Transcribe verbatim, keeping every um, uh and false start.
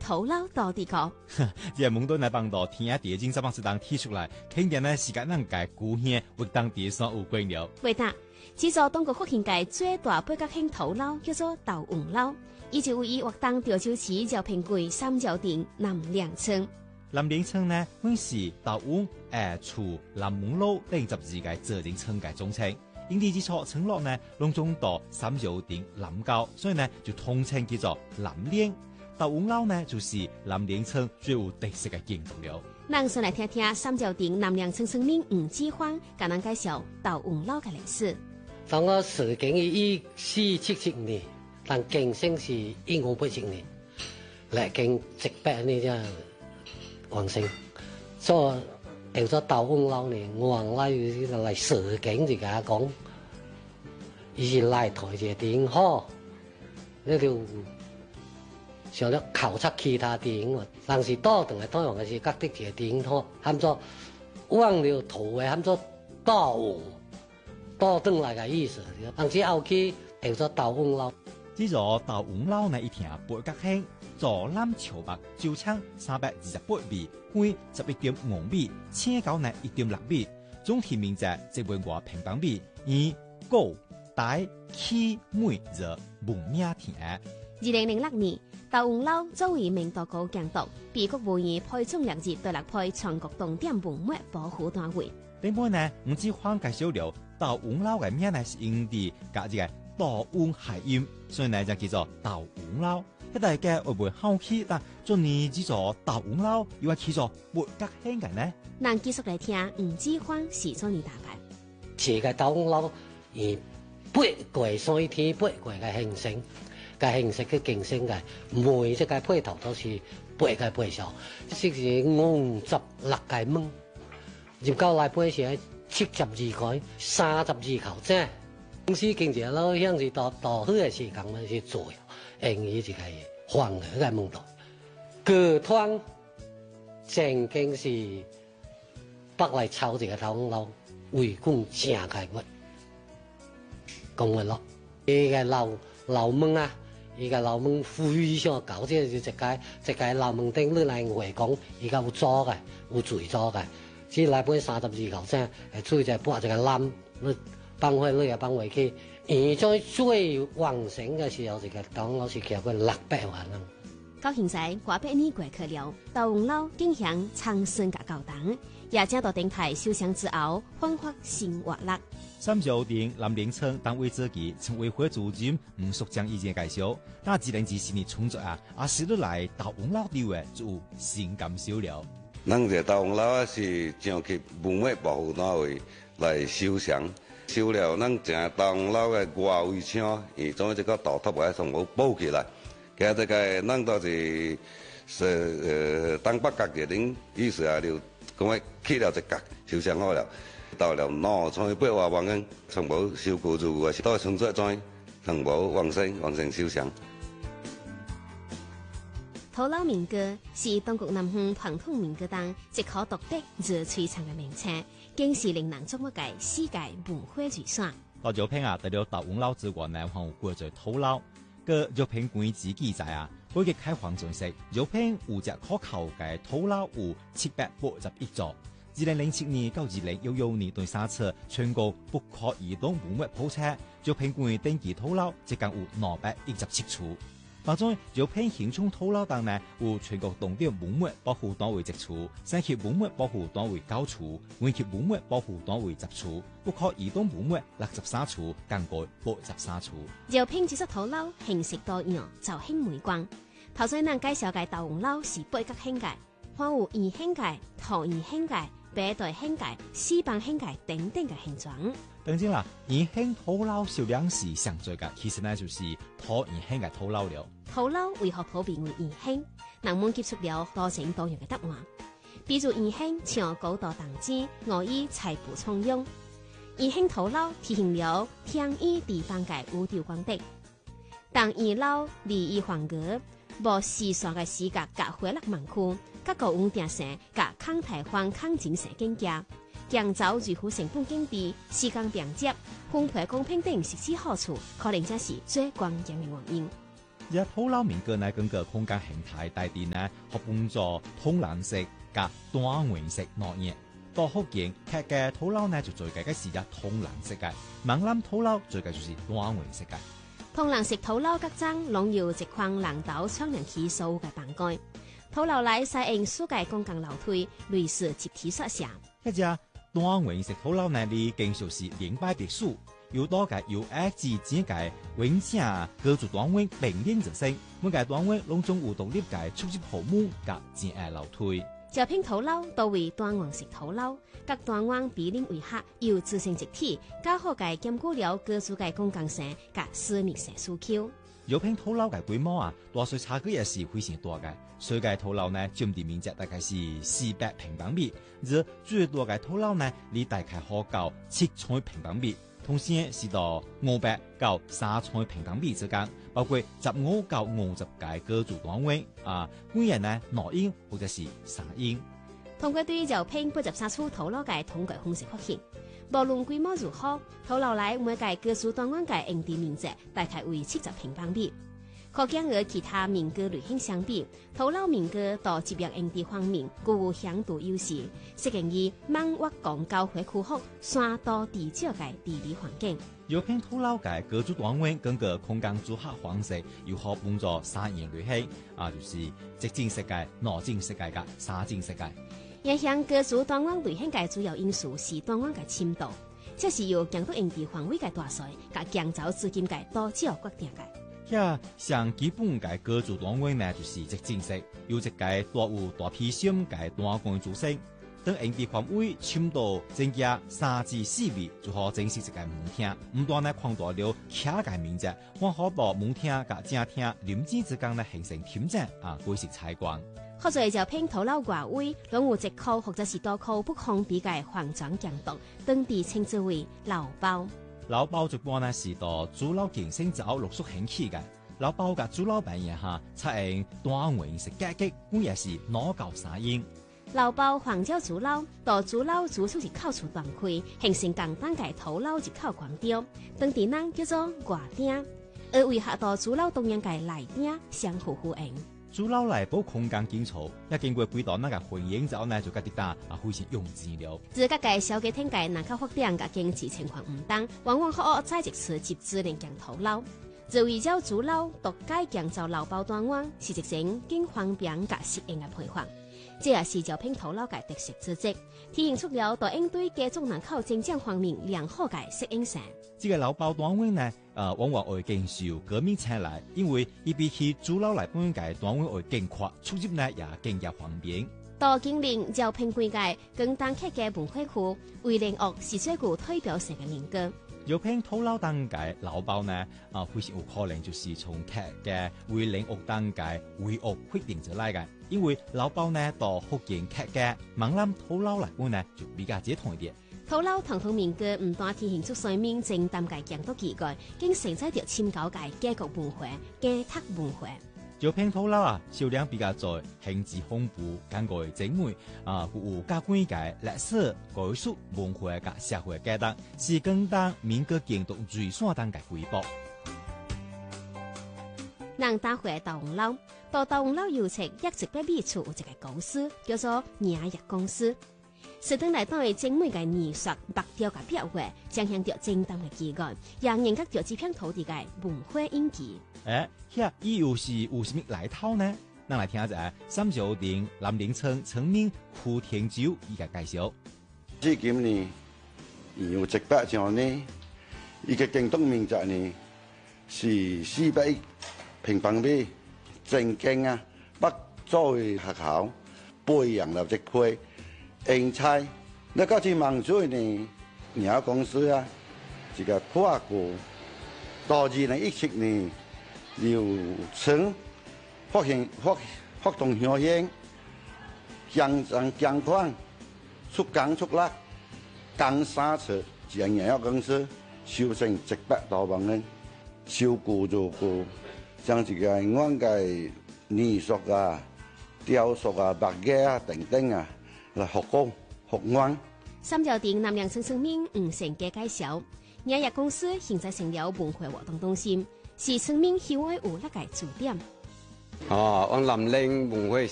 頭腦到底高。 這門都來幫到天下地經十八時當提出來，肯定呢時間能解古獻活當地上有關了。 為答，製作中國福建界最大八角形頭腦叫做豆黃腦，伊就位於活當潮州市饒平區三角町南嶺村。 南嶺村呢，本是豆黃、下厝、南門路等十二個自然村嘅總稱。因地之處村落呢，攏總到三角町南郊，所以呢就統稱叫做南嶺。豆黃腦呢，就是南嶺村最有特色嘅景點了。 咱先來聽聽三角町南嶺村村民吳志芳，甲咱介紹豆黃腦嘅歷史。 當我始建於一四七七年，但建成是一五八七年，嚟建一百年啫完成。所以叫做豆黃腦呢，我來來始建就甲講，伊是來台一個點好，那就。想了考察其他電影，但是倒轉來倒用嘅是各地嘅電影套，喊做忘了圖嘅，喊做豆黃，倒轉來嘅意思。但是後期叫做豆黃腦。 至咗豆黃腦呢一條八角形，左南朝北，周長三百二十八米，寬十一點五米，車高呢一點六米，總體面積一萬多平方米，以高大氣美熱聞名天。 二零零六年，豆黃腦作為明道高監督，被國務院配種列入第六批全國重點文物保護單位。 另外呢，吳志芳介紹了豆黃腦嘅名呢是因地加一個豆黃諧音，所以呢就叫做豆黃腦。一大家會唔會好奇？但做呢只做豆黃腦，又話叫做八角形嘅呢？ 咱繼續來聽吳志芳是做呢大牌。 這個豆黃腦以八卦三天八卦嘅形成。個形式嘅競爭嘅，每一個配套都是八個配數，即是五十六個門，入到來配是七十二個、三十二口啫。公司經濟老像是到到好嘅時間咧是做，用於這個黃嘅個門道。各團正經是北來抄這個豆黃腦，圍攻正個物，講完咯。呢個老老門啊！依個老門非常高，即係一個一個老門頂你來回講，依個有座嘅，有嘴座嘅。只來本三十二口聲，係最就撥一個籃，你放回你又放回去。而在最旺盛嘅時候，這個豆黃腦是叫佢六百萬人。 到現在，過百年過去了，豆黃腦竟然長盛甲高檔，也正到電台受傷之後，煥發新活力。 三角町南嶺村單位主席村委會主任吳淑江意見介紹，那自然之是你創作啊，啊是都來豆黃腦地位就有新感受了。 咱這豆黃腦啊是將去文物保護單位來收藏，收了咱這豆黃腦嘅外圍牆，伊總這個豆塔嘅全部包起來，其實這個咱都是是呃東北角嘅頂意思啊，就講起了一角收藏好了。到了農村百萬萬人，全部收購住啊，都係創作裝，全部完成完成收藏。 頭腦民歌是中國南方傳統民歌當一顆獨特而璀璨嘅名稱，更是令人矚目嘅世界文化遺產。 到照片啊，除了豆黃腦之外呢，還有過做頭腦。個照片關於記載啊，每個開放信息，照片有隻可靠嘅頭腦有七百八十一座。二零零七年到二零一六年第三次全國不可移動文物普查，照片關於登記頭腦即共有兩百一十七處。當中照片現充頭腦當呢，有全國重點文物保護單位一處，三級文物保護單位九處，五級文物保護單位十處，不可移動文物六十三處，更改八十三處。 照片指出頭腦形式多樣，就很美觀。頭先咱介紹嘅豆黃腦是八角形嘅，還有圓形嘅、橢圓形嘅、白帶形嘅、四方形嘅等等嘅形狀。 當然啦，圓形頭腦數量是上最嘅，其實呢就是橢圓形嘅頭腦了。 頭腦為何普遍為圓形？人們結出了多種多樣嘅答案。比如圓形像高度當之，我以財富充用；圓形頭腦體現了天衣地方嘅宇宙光德。當圓腦利益黃格，無時尚嘅視覺甲回落盲區，甲高穩定性甲抗台風抗震性境界，降走預付成本經濟、時間便捷、分配公平等實際好處，可能才是最關鍵嘅原因。 而土樓民歌呢，更個空間形態大啲呢，可幫助通藍色加單黃色落葉。到福建劇嘅土樓呢，就最計嘅是一通藍色嘅；閩南土樓最計就是單黃色嘅。 通藍色土樓格爭攏有一塊藍豆窗亮起數嘅板蓋，土樓內使用數個公共樓梯，類似集體宿舍。 一隻單黃色土樓呢，你經常是連排別墅。有多個有愛之間嘅溫馨居住單位並列着升，每個單位攏總有獨立嘅出入口門甲前嘅樓梯。招聘土樓都為單黃色土樓，各單位比例為合，有自成一體，較好嘅兼顧了居住嘅公共性甲私密性需求。 招聘土樓嘅規模啊，大小差距也是非常大嘅。最大土樓呢，佔地面積大概是四百平方米，而最多嘅土樓呢，你大概可到七千平方米。同時是到五百到三千平方米之間，包括十五到五十個居住單位啊，每人呢兩英或者是三英。 通過對招聘八十三處土樓嘅統計方式發現，無論規模如何，土樓內每個居住單位嘅用地面積大概為七十平方米。可見與其他民歌類型相比，土樓民歌在集約用地方面具有響度優勢，適應於慢活廣交會區域山多地少嘅地理環境。 招聘土樓嘅居住單位根據空間組合方式，又可幫助三樣類型啊，就是直徑設計、內徑設計甲三徑設計。 影響居住單位類型嘅主要因素是單位嘅深度，這是由建築用地範圍嘅大小甲建造資金嘅多少決定嘅。 呀，上基本嘅居住單位呢，就是直徑式，有一個大有大批箱嘅單管組成。當用地範圍深度增加三至四米，就可正式一個門廳。唔但呢擴大了客嘅面積，還可把門廳甲正廳鄰近之間呢形成天井啊，改善採光。 好在招聘土樓外圍，攏有一塊或者是多塊不封閉嘅環狀牆洞，當地稱之為樓包。 樓包一般呢是到主樓建成之後陸續興起嘅。樓包嘅主樓板面下採用單黃色格局，每也是兩到三英。 樓包環繞主樓，到主樓主出是靠出斷開，形成簡單嘅土樓一口光雕，當地人叫做外頂，而圍合到主樓中央嘅內頂相互呼應。 主樓內部空間緊湊，一經過幾道那個混凝之後呢，就覺得大啊，非常用錢了。自家嘅小家庭嘅人口發展嘅經濟情況唔當，往往可在一次接資連建土樓。就圍繞主樓獨家建造樓包單位，是一種更方便甲適應嘅配方。這也是招聘土樓嘅特色之一，體現出了對應對家族人口增長方面良好嘅適應性。這個樓包單位呢，呃，往往會更受居民青睞，因為伊比起主樓來本嘅單位會更快，出入呢也更加方便。到今年招聘規劃更單客嘅文化區，為靈樂是最具代表性嘅民歌。招聘土樓當嘅樓包呢，啊，非常有可能就是從客嘅為靈樂當嘅為樂決定出來嘅，因為樓包呢到福建客嘅閩南土樓來本呢就比較接同一點。土樓傳統民歌唔單體現出水面正淡嘅建築機構，更承載着深厚嘅家國文化、家宅文化。招聘土樓啊，銷量比較在，興致豐富，感覺精美啊，有加關嘅歷史、藝術、文化嘅社會價值，是更當民歌建築最山當嘅瑰寶。人打回大王樓，到大王樓遊程一直被秘處有一個公司叫做雅逸公司。是等來對精美嘅藝術、白雕嘅表畫，彰顯着正當嘅機構，讓人覺着這片土地嘅文化印記。誒，遐伊又是有什麼來頭呢？咱來聽一下三九零南寧村村民胡天洲伊個介紹。 至今呢，有一百張呢，伊個建築面積呢是四百平方米，正經啊，北周學校培養了一批人才。那個是望水呢，nhà公司啊，一個跨國到二零一七年。流程發現發發動效應，強增強寬，出工出力，更三次將營業公司收成一百多萬人，收顧做顧，將這個我嘅藝術啊、雕塑啊、白nghệ啊等等啊來復工復原。三角店南洋村村民吳成嘅介紹，營業公司現在成了文化活動中心。 是村民喜愛有那個主點。 哦，往南嶺文化